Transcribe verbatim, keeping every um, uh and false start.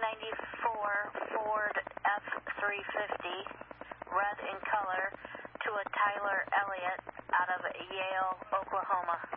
ninety-four Ford F three fifty, red in color, to a Tyler Elliott out of Yale, Oklahoma.